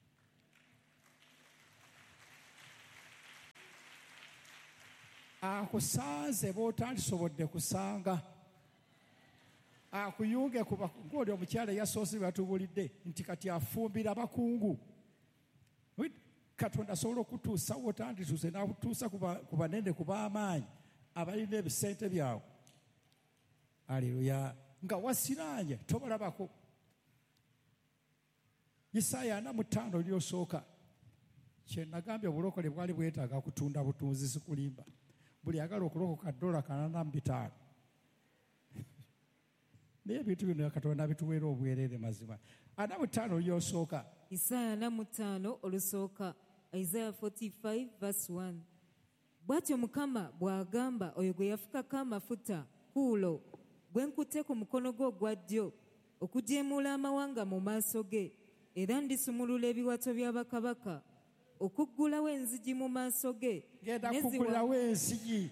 Akusanze b'otandisobodde kusanga, akuyunge ng'oli omukyala eyasoose batubulidde nti kati afumbira abakungu. Katonda asobola okutuusa wotandituuse n'akutuusa ku banene ku b'amaanyi abalina ebisente byabwe. Aleluya. Nga wasiraanye tobalabako. Isaaya 45 lyosooka kye nagambye obulokole bwali bwetaaga kutunda butunzi sikulimba. Buli agala okulokoka $85. Naye ebintu bino Katonda bituweera obwereere mazima. 45 lyosooka. Isaaya 45 olusooka. Isaiah 45 verse 1. Bw'atyo Mukama bw'agamba oyo gwe yafukako amafuta Kuulo, gwe nkutte ku mukono gwe ogwa ddyo okujeemula amawanga mu maaso ge, era ndisumulula ebiwato bya bakabaka, okuggulawo enzigi mu maaso ge. Genda kuggulawo enzigi.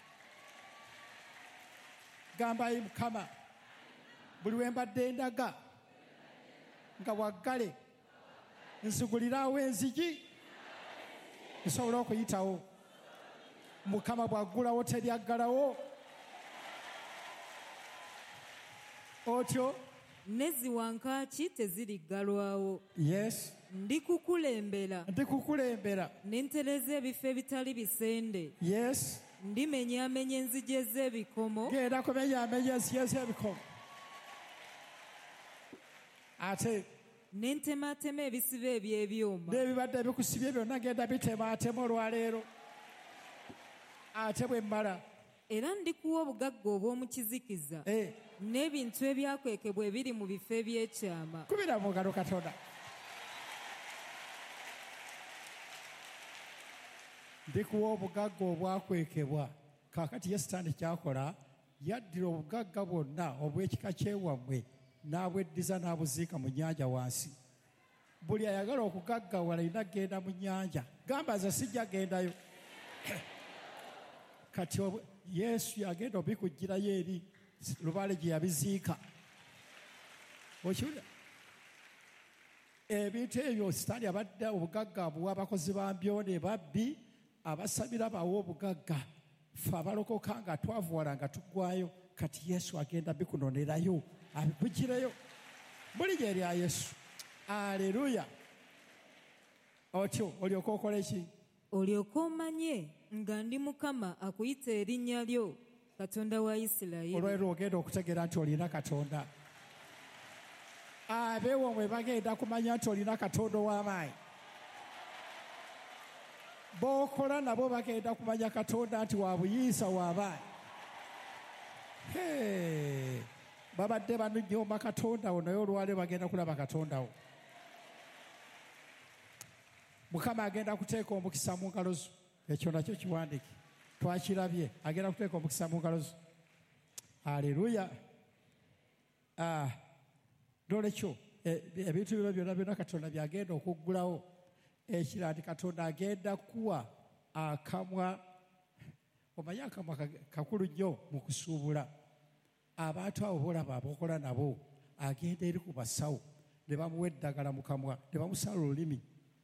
Gamba Mukama, buli we mbadde ndaga nga waggale, nzigulirawo enzigi nsobola okuyitawo. Mukama bw'aggulawo teryaggalawo. Otyo Nezzi wankaaki teziriggalwawo. Yes. Ndikukulembera n'entereza ebifo ebitali bisende. Yes. Ndimenyaamenya enzigi ez'ebikomo. Genda kumenyaamenya enzigi ez'ebikomo. Ate n'entemaatema ebisibo eby'ebyuma. N'ebibadde bikusibye byonna genda bitemaatema olwaleero. Ate bwe mmala. Era ndikuwa obugagga obw'omu kizikiza n'ebintu ebyakwekebwa ebiri mu bifo eby'ekyama. Kubira mu ngalo Katonda. Ndikuwa obugagga obwakwekebwa. Kaakati ye Sitaani kyakola, yaddira obugagga bwonna obw'ekika ky'ewammwe n'abweddiza n'abuziika mu nnyanja wansi. Buli ayagala okugaggawala alina genda mu nnyanja. Gamba nze sijja gendayo. Kati Yesu yagenda obikuggirayo eri Lubaale gye yabiziika. Okiwulira? Ebintu ebyo Sitaani abadde obugagga buwa abakozi ba mbyone, babbi, abasabira bawa obugagga. Ffe abalokoka nga twavuwala nga tuggwayo, kati Yesu agenda bikunonerayo abikugireyo. Buli gye erya Yesu. Aleluya. Otyo olyoka okola eki? Olyoka omanye nga ndi Mukama akuyita erinnya lyo, Katonda wa Isirayiri. Olwaleero ogenda okutegeera nti olina Katonda. Abeewomwe bagenda kumanya nti olina Katonda ow'amaanyi. B'okola nabo bagenda kumanya Katonda nti wa buyiisa w'amaanyi. Babadde banyooma Katonda wo, naye olwaleero bagenda kulaba Katonda wo. Mukama agenda kuteeka omukisa mu ngalo zo. Ekyo nakyo kiwandiike. Twakirabye. Agenda kuteeka omukisa mu ngalo zo. Aleluya. Nolekyo ebintu bino byonna byonna Katonda byagenda okuggulawo. Ekira nti Katonda agenda kuwa akamwa. Omanyi akamwa kakulu nnyo mu kusuubula. Abantu abo boolaba abookola nabo, agenda eri ku basawo ne bamuwa eddagala mu kamwa, ne bamusala olulimi.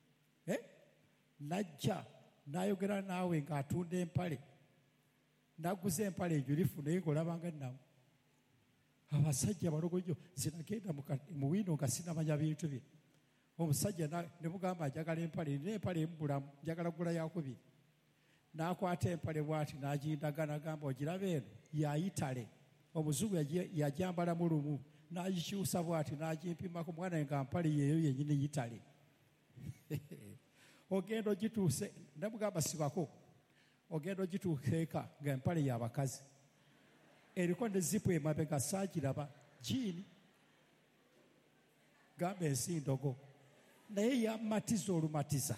Najja n'ayogera naawe ng'atunda empale, n'aguza empale enjulifu naye ng'olabanga nawe. Abasajja balogo nnyo, sinagenda mu wiino nga sinamanya bintu bye. Omusajja ne mugamba njagala empale, nina empale emubulamu, njagala kugula yakubiri. N'akwata empale bw'ati n'agindaga n'agamba ogiraba eno yayitale. Omuzungu yagyambala mu lumu, n'agikyusa bw'ati n'agimpimako, mwana nga mpale yeeyo yennyini yitale. Ogenda ogituuse, namugamba sibako, ogenda ogituuka nga empale y'abakazi. Eriko ne zipu emabega saagiraba, jiini. Gamba ensi ndogo. Naye yamatiza olumatiza.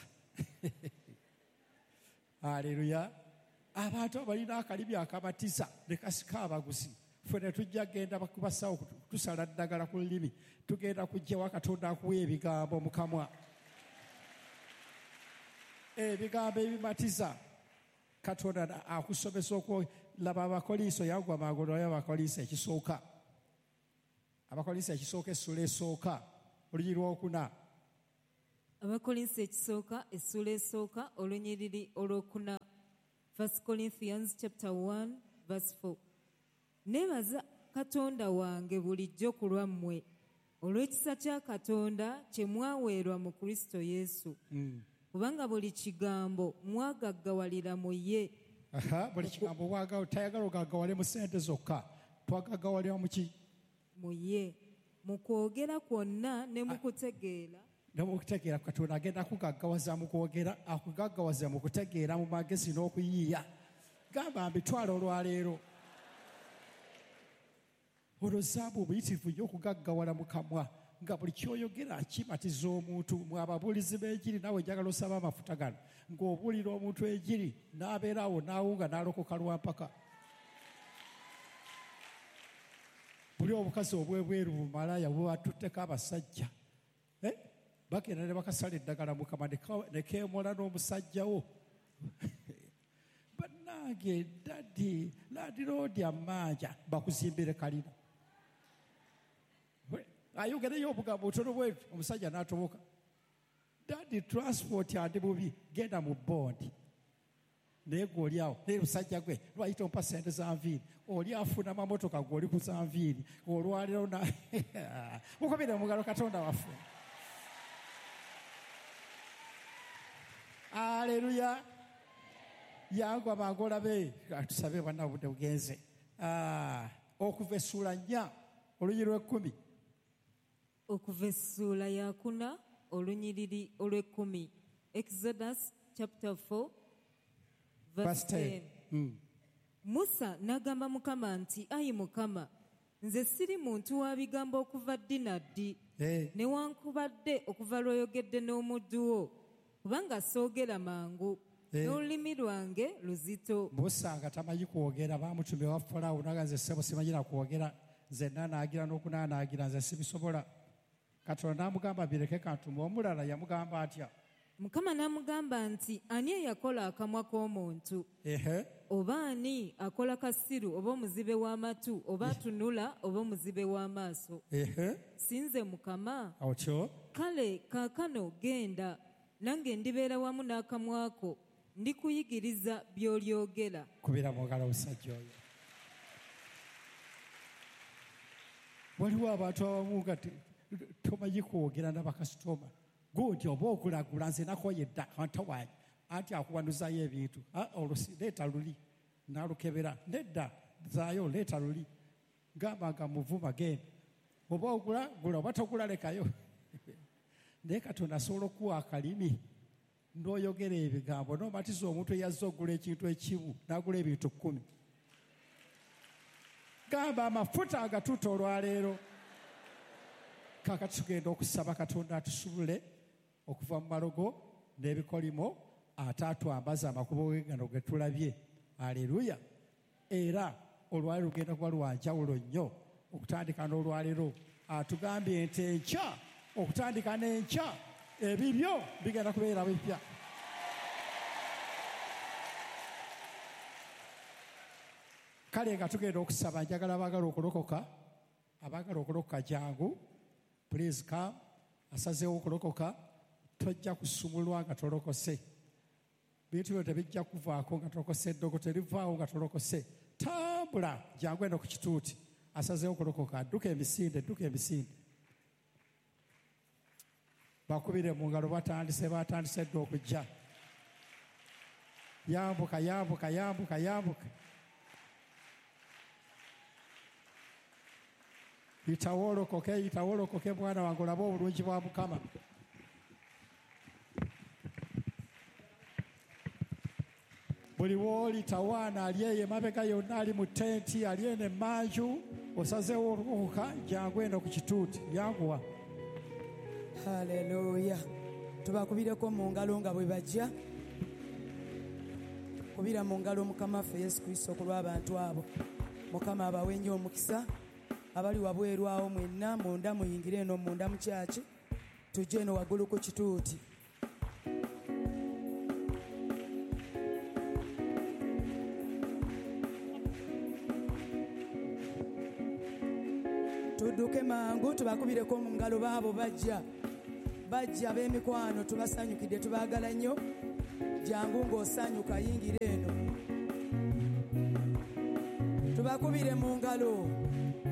Aleluya. Abantu abalina akalibi akabatiza ne kasika abaguzi. Ffe ne tujja genda bakubasawo tusala ddagala ku lulimi. Tugenda kujjawa Katonda akuwa ebigambo mu kamwa. Ebigambo ebimatiza. katonda akusomesa okulaba Abakoliiso yagwa magulu y'Abakoliiso ekisooka. Abakoliiso ekisooka essula esooka olunyiri lwokuna. Abakoliiso ekisooka essula esooka olunyiriri olwokuna. 1 Corinthians chapter 1 verse 4. Neebaza Katonda wange bulijjo ku lwammwe olw'ekisa kya Katonda kye mwaweerwa mu Kristo Yesu. Kubanga buli kigambo mwagaggawalira mu ye. Buli kigambo tayagala ogaggawale mu ssente zokka, twagaggawalira mu ki? Mu ye. Mu kwogera kwonna ne mu kutegeera. Ne mu kutegeera Katonda agenda kugaggawaza mu kwogera, akugaggawaza mu kutegeera, mu magezi n'okuyiiya. Gamba mbitwala olwaleero. Olwozaabu obuyitivu nnyo okugaggawala mu kamwa nga buli kyoyogera kimatiza omuntu. Mwe ababuulizi b'enjiri naawe njagala osaba amafuta gano ng'obuulira omuntu enjiri n'abeeraawo n'awunga n'alokoka lwampaka. Buli obukazi obwebweru bumalaaya bwebatutteko abasajja bagenda ne bakasala eddagala mukama ne keemola n'omusajjawo. Bannange dadi laadiroodi amanja bakuzimbire kalina. Ayogereyo obugambo butono bwetu omusajja n'atoboka. Dadi transport andi bubi genda mu bondi. Naye gwe oli awo naye omusajja gwe lwayita ompa sente za nviiri oli afuna mamotoka gwe oli ku za nviiri olwaliro mukobere mu ngalo Katonda waffe. Aleluya. Yangu amangu olabe tusabe bwana obudde bugenze. Okuva essula 4 olunyiri lw'ekkumi. Okuva essula ya 4 olunyiriri olw'ekkumi. Exodus chapter 4 verse 10. Musa n'agamba Mukama nti, ayi Mukama, nze siri muntu wa bigambo okuva ddi na ddi, newankubadde okuva lw'oyogedde n'omuddu wo, kubanga soogera mangu, n'olulimi lwange luzito. Musa nga tamanyi kwogera, baamutumye wa Falaawo naga nze ssebo simanyira kwogera, nze naanaagira n'okunaanaagira nze sibisobola. Katonda n'amugamba bireke kantume. Omulala yamugamba atya? Mukama n'amugamba nti, ani eyakola akamwa k'omuntu? Oba ani akola kasiru oba omuzibe w'amatu oba atunula oba omuzibe w'amaaso? Sinze Mukama. Otyo Kale kaakano genda, nange ndibeera wamu n'akamwa ko, ndikuyigiriza by'olyogera. Kubira mu ngalo omusajja oyo. Waliwo abantu abamu nga tomanyi kwogera n'abakasitoma. Gundi oba okulagula nze nakoye dda antawanyi anti akuwanuzayo ebintu. Olusi leeta luli n'alukebera. Nedda zaayo leeta luli. Gamba nga muvuma genda. Oba ogula gula oba togula lekayo. Naye Katonda asobola okuwa akalimi n'oyogera ebigambo n'omatiza omuntu eyazze okugula ekintu ekimu n'agula ebintu 10. Gamba amafuta agatuuta olwaleero. Kaakati tugenda okusaba Katonda atusobole okuva mu malogo n'ebikolimo ate atwambaza amakubo ge gano ge tulabye. Aleluya. Era olwaleero lugenda kuba lwanjawulo nnyo okutandika n'olwaleero. Atugambye nti enkya okutandika n'enkya ebibyo bigenda kubeera bipya. Kale nga tugenda okusaba, njagala abaagala okulokoka jangu. Please come. Asazeewo okulokoka tojja kusumulwa nga tolokose. Bintu byo tebijja kuvaako nga tolokose, eddogo terivaawo nga tolokose. Tambula jangu eno ku kituuti. Asazeewo okulokoka, adduka emisinde. Bakubire mu ngalo batandise dda okujja. Yambuka. Yitawolokoke mwana wange olabe obulungi bwa Mukama. Buli wooli tawaana ali eyo emabega yonna ali mu tenti ali eno emmanju osazeewo olukuka jangu eno ku kituuti yanguwa. Haleluya. Tubakubireko mu ngalo nga bwe bajja. Kubira mu ngalo Mukama waffe Yesu Kristo ku lw'abantu abo. Mukama abawe nnyo omukisa. Abali wabweru awo mwenna munda muyingire eno munda mu kyaki. Tujje eno waggulu ku kituuti. tudduke mangu tubakubireko mu ngalo baabo bajja b'emikwano tubasanyukidde tubaagala nnyo jangu ng'osanyuka yingira eno tubakubire mu ngalo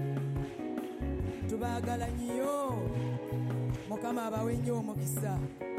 tubaagala nnyo mukama abawe nnyo omukisa